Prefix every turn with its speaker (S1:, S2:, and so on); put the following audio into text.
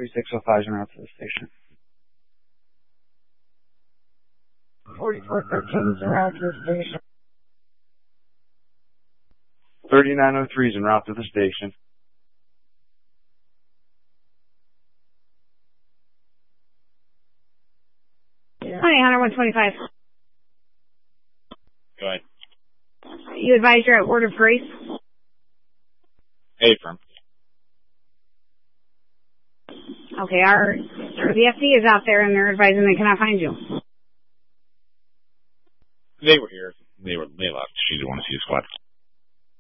S1: 3605 is en route to the station.
S2: 4413 is en route to the station.
S1: 3903 is en route to the station.
S3: Hi, Hunter 125.
S4: Go ahead.
S3: You advise you're at Word of Grace?
S4: Hey, firm.
S3: Okay, the FD is out there and they're advising they cannot find you.
S4: They were here. They left. She didn't want to see the squad.